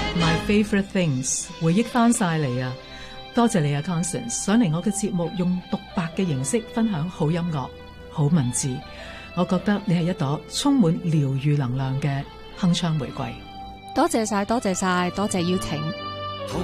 My Favorite Things 回憶翻晒嚟啊！多謝你啊 Constance 上嚟我嘅節目，用獨白嘅形式分享好音樂、好文字。我覺得你係一朵充滿療癒能量嘅鏗鏘玫瑰。 多謝晒，多謝晒，多謝邀請。